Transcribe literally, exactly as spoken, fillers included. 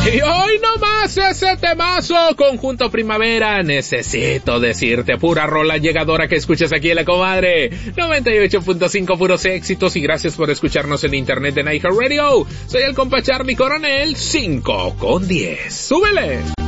Y hoy nomás ese temazo, Conjunto Primavera, necesito decirte, pura rola llegadora que escuchas aquí en La Comadre, noventa y ocho punto cinco puros éxitos, y gracias por escucharnos en internet de iHeartRadio. Soy el compa Charlie Coronel, cinco con diez. ¡Súbele!